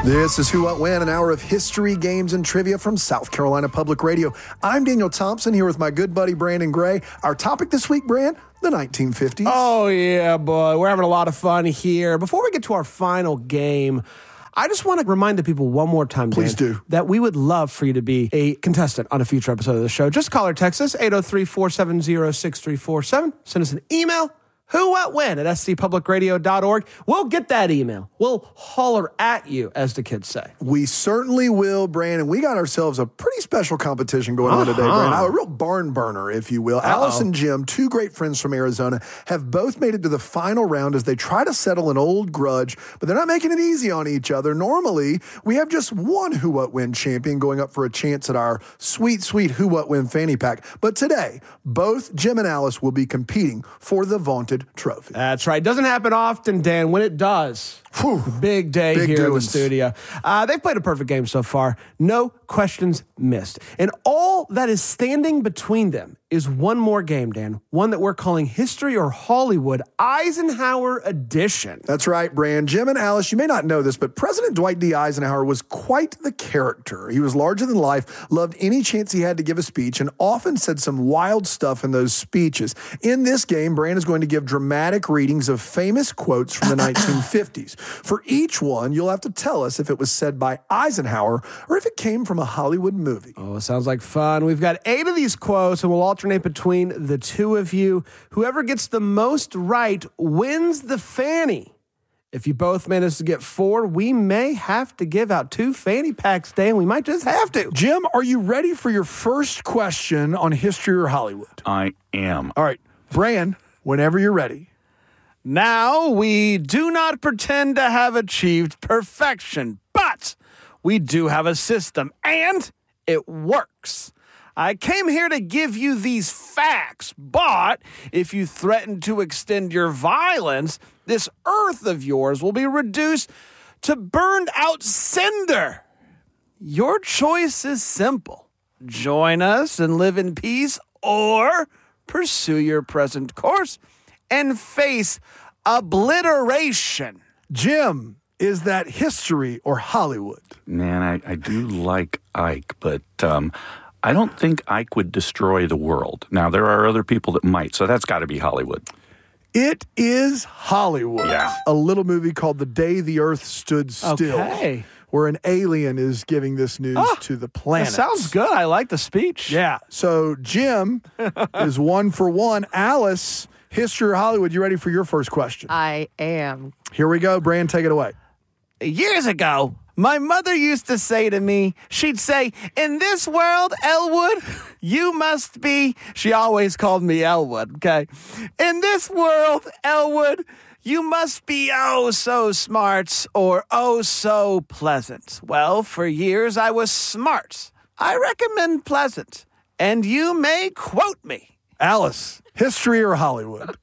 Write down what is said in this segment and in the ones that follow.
This is Who What When, an hour of history, games, and trivia from South Carolina Public Radio. I'm Daniel Thompson here with my good buddy Brandon Gray. Our topic this week, Brand, the 1950s. Oh, yeah, boy. We're having a lot of fun here. Before we get to our final game, I just want to remind the people one more time, Please Dan, do. that we would love for you to be a contestant on a future episode of the show. Just call or text us, 803-470-6347. Send us an email, whowhatwhen at scpublicradio.org. We'll get that email. We'll holler at you, as the kids say. We certainly will, Brandon. We got ourselves a pretty special competition going on today, Brandon. A real barn burner, if you will. Alice and Jim, two great friends from Arizona, have both made it to the final round as they try to settle an old grudge, but they're not making it easy on each other. Normally, we have just one Who What When champion going up for a chance at our sweet, sweet Who What When fanny pack. But today, both Jim and Alice will be competing for the vaunted trophy. That's right. Doesn't happen often, Dan. When it does, big day Big here doings. in the studio. They've played a perfect game so far. No questions missed. And all that is standing between them is one more game, Dan. One that we're calling History or Hollywood Eisenhower Edition. That's right, Brand. Jim and Alice, you may not know this, but President Dwight D. Eisenhower was quite the character. He was larger than life, loved any chance he had to give a speech, and often said some wild stuff in those speeches. In this game, Brand is going to give dramatic readings of famous quotes from the 1950s. For each one, you'll have to tell us if it was said by Eisenhower or if it came from a Hollywood movie. Oh, sounds like fun. We've got 8 of these quotes, and we'll alternate between the two of you. Whoever gets the most right wins the fanny. If you both manage to get 4, we may have to give out 2 fanny packs, Dan. We might just have to. Jim, are you ready for your first question on History or Hollywood? I am. All right, Brand, whenever you're ready. Now, we do not pretend to have achieved perfection, but we do have a system, and it works. I came here to give you these facts, but if you threaten to extend your violence, this earth of yours will be reduced to burned out cinder. Your choice is simple. Join us and live in peace, or pursue your present course and face obliteration. Jim, is that history or Hollywood? Man, I do like Ike, but I don't think Ike would destroy the world. Now, there are other people that might, so that's got to be Hollywood. It is Hollywood. Yeah. A little movie called The Day the Earth Stood Still. Okay. Where an alien is giving this news to the planet. That sounds good. I like the speech. Yeah. So Jim is 1 for 1. Alice, history or Hollywood, you ready for your first question? I am. Here we go. Brand, take it away. Years ago, my mother used to say to me, she'd say, in this world, Elwood, you must be, she always called me Elwood, okay? In this world, Elwood, you must be oh so smart or oh so pleasant. Well, for years I was smart. I recommend pleasant. And you may quote me. Alice, history or Hollywood?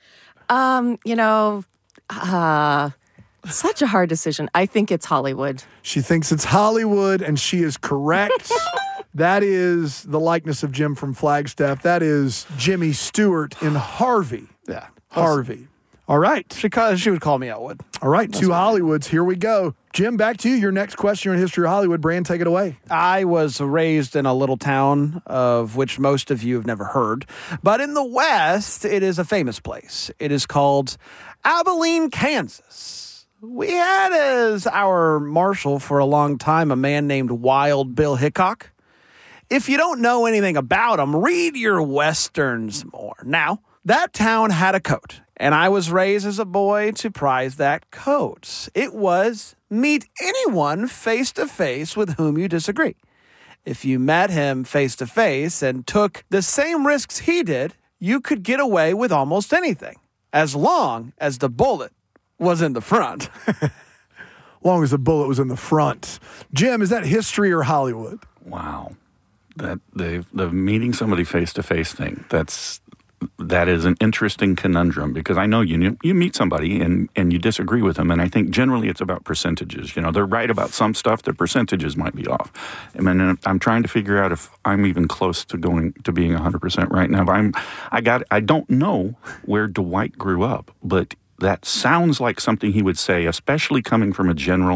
Such a hard decision. I think it's Hollywood. She thinks it's Hollywood, and she is correct. That is the likeness of Jim from Flagstaff. That is Jimmy Stewart in Harvey. Yeah. Harvey. All right. She would call me Elwood. All right, 2 Hollywoods. Here we go. Jim, back to you. Your next question on History of Hollywood. Brand, take it away. I was raised in a little town of which most of you have never heard. But in the West, it is a famous place. It is called Abilene, Kansas. We had as our marshal for a long time a man named Wild Bill Hickok. If you don't know anything about him, read your Westerns more. Now, that town had a coat, and I was raised as a boy to prize that coat. It was meet anyone face to face with whom you disagree. If you met him face to face and took the same risks he did, you could get away with almost anything, as long as the bullet was in the front. Long as the bullet was in the front. Jim, is that history or Hollywood? Wow. The meeting somebody face-to-face thing, that is an interesting conundrum, because I know you meet somebody and you disagree with them, and I think generally it's about percentages. You know, they're right about some stuff, their percentages might be off. I mean, I'm trying to figure out if I'm even close to going to being 100% right now. But I don't know where Dwight grew up, but that sounds like something he would say, especially coming from a general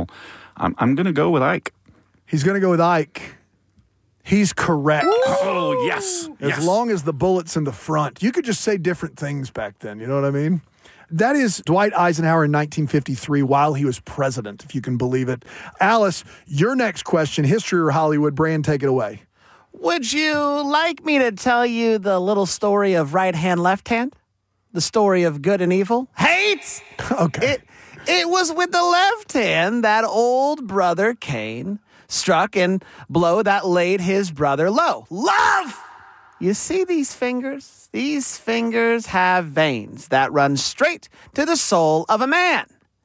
I'm going to go with Ike. He's going to go with Ike. He's correct. Oh, yes. As long as the bullet's in the front. You could just say different things back then. You know what I mean? That is Dwight Eisenhower in 1953 while he was president, if you can believe it. Alice, your next question, history or Hollywood? Brand, take it away. Would you like me to tell you the little story of right hand, left hand? The story of good and evil? Hate! Okay. It was with the left hand that old brother Cain struck and blow that laid his brother low. Love! You see these fingers? These fingers have veins that run straight to the soul of a man.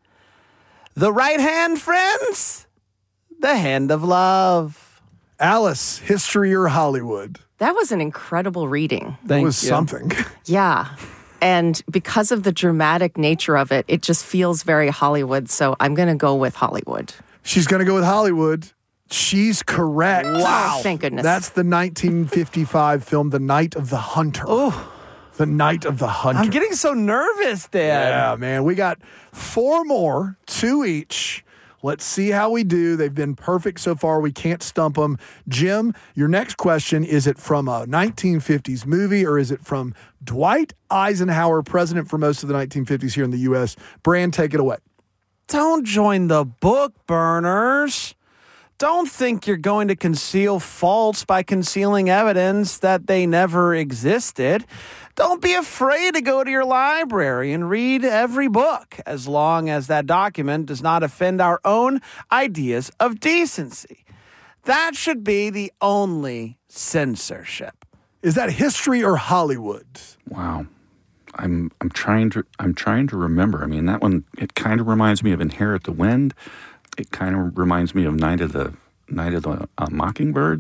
The right hand, friends, the hand of love. Alice, history or Hollywood? That was an incredible reading. That was something. Yeah. And because of the dramatic nature of it, it just feels very Hollywood. So I'm going to go with Hollywood. She's going to go with Hollywood. She's correct. Wow. Thank goodness. That's the 1955 film, The Night of the Hunter. Oh. The Night of the Hunter. I'm getting so nervous, Dad. Yeah, man. We got 4 more, 2 each. Let's see how we do. They've been perfect so far. We can't stump them. Jim, your next question, is it from a 1950s movie or is it from Dwight Eisenhower, president for most of the 1950s here in the U.S.? Brand, take it away. Don't join the book burners. Don't think you're going to conceal faults by concealing evidence that they never existed. Don't be afraid to go to your library and read every book, as long as that document does not offend our own ideas of decency. That should be the only censorship. Is that history or Hollywood? Wow. I'm trying to remember. I mean, that one, it kind of reminds me of Inherit the Wind. It kind of reminds me of Night of the Mockingbird.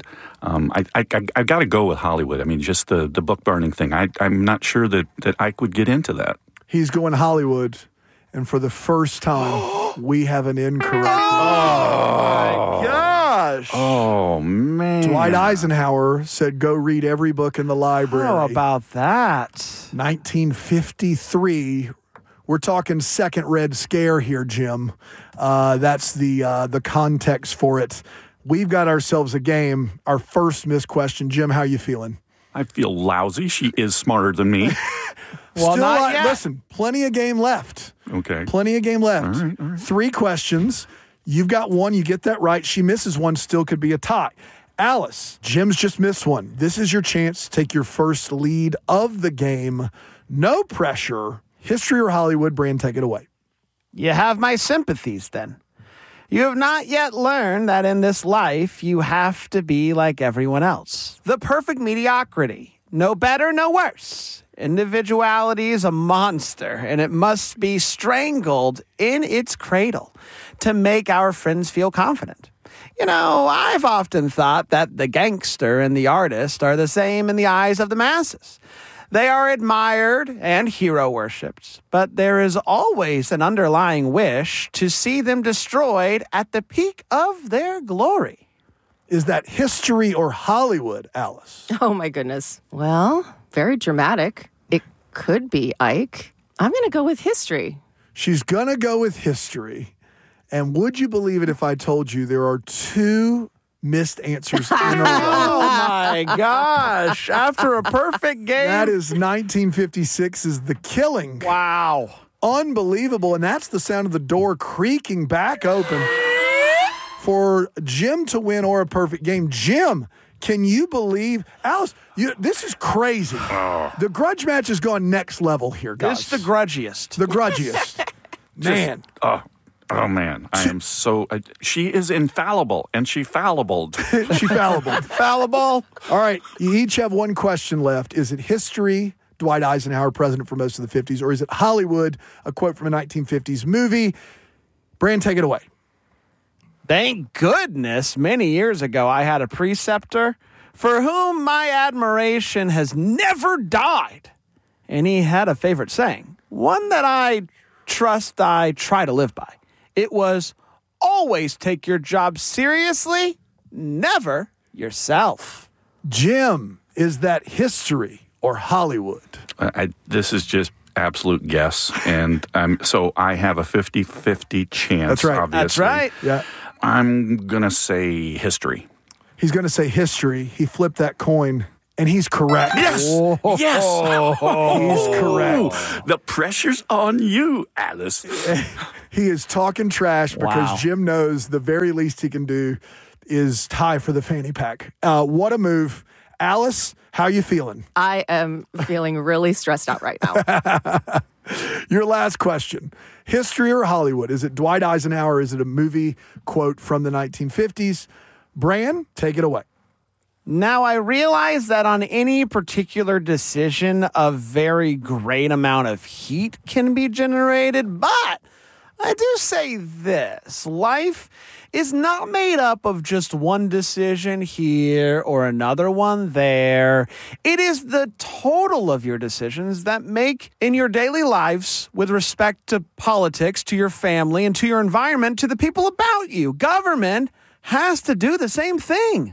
I've got to go with Hollywood. I mean, just the book burning thing. I'm not sure that Ike would get into that. He's going Hollywood, and for the first time, we have an incorrect. Oh, my gosh. Oh, man. Dwight Eisenhower said, go read every book in the library. How about that? 1953. We're talking Second Red Scare here, Jim. That's the context for it. We've got ourselves a game. Our first missed question. Jim, how you feeling? I feel lousy. She is smarter than me. Well, Still not yet. Listen, plenty of game left. Okay. Plenty of game left. All right. 3 questions. You've got one. You get that right. She misses one. Still could be a tie. Alice, Jim's just missed one. This is your chance to take your first lead of the game. No pressure. History or Hollywood? Brand, take it away. You have my sympathies, then. You have not yet learned that in this life, you have to be like everyone else. The perfect mediocrity. No better, no worse. Individuality is a monster, and it must be strangled in its cradle to make our friends feel confident. You know, I've often thought that the gangster and the artist are the same in the eyes of the masses. They are admired and hero worshipped, but there is always an underlying wish to see them destroyed at the peak of their glory. Is that history or Hollywood, Alice? Oh, my goodness. Well, very dramatic. It could be Ike. I'm going to go with history. She's going to go with history. And would you believe it if I told you there are 2 missed answers in a row? Oh, my gosh. After a perfect game. That is 1956's The Killing. Wow. Unbelievable. And that's the sound of the door creaking back open for Jim to win or a perfect game. Jim, can you believe? Alice, this is crazy. The grudge match has gone next level here, guys. It's the grudgiest. The grudgiest. Man. Oh, man. I am so... she is infallible, and she fallible. She fallible. Fallible. All right. You each have one question left. Is it history, Dwight Eisenhower, president for most of the 50s, or is it Hollywood, a quote from a 1950s movie? Brand, take it away. Thank goodness many years ago I had a preceptor for whom my admiration has never died. And he had a favorite saying, one that I trust I try to live by. It was, always take your job seriously, never yourself. Jim, is that history or Hollywood? This is just absolute guess, and so I have a 50-50 chance. That's right. Obviously. That's right. Yeah. I'm going to say history. He's going to say history. He flipped that coin, and he's correct. Yes! Yes! He's correct. The pressure's on you, Alice. He is talking trash because Wow. Jim knows the very least he can do is tie for the fanny pack. What a move. Alice, how you feeling? I am feeling really stressed out right now. Your last question. History or Hollywood? Is it Dwight Eisenhower? Is it a movie quote from the 1950s? Bran, take it away. Now, I realize that on any particular decision, a very great amount of heat can be generated, but I do say this. Life is not made up of just one decision here or another one there. It is the total of your decisions that make in your daily lives with respect to politics, to your family, and to your environment, to the people about you. Government has to do the same thing.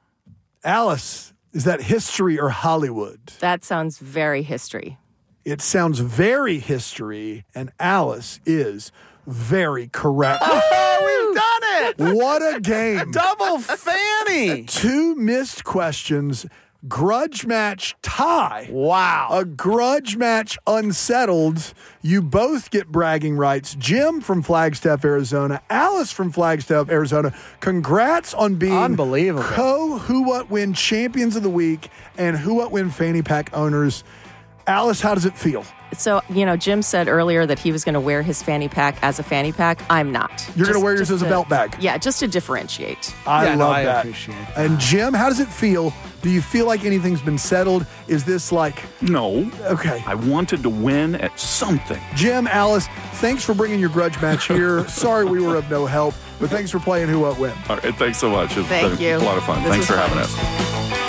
Alice, is that history or Hollywood? That sounds very history. It sounds very history, and Alice is very correct. We've done it! What a game. Double fanny! 2 missed questions, grudge match tie. Wow. A grudge match unsettled. You both get bragging rights. Jim from Flagstaff, Arizona. Alice from Flagstaff, Arizona. Congrats on being Unbelievable. Who What Win champions of the week and Who What Win fanny pack owners. Alice, how does it feel? So, Jim said earlier that he was going to wear his fanny pack as a fanny pack. I'm not. You're going to wear yours as a belt bag. Yeah, just to differentiate. I love I that. appreciate it. And Jim, how does it feel? Do you feel like anything's been settled? Is this like, No. okay. I wanted to win at something. Jim, Alice, thanks for bringing your grudge match here. Sorry we were of no help, but thanks for playing Who What Win. All right, thanks so much. It's Thank been you. a lot of fun. This Thanks was for having fun. us.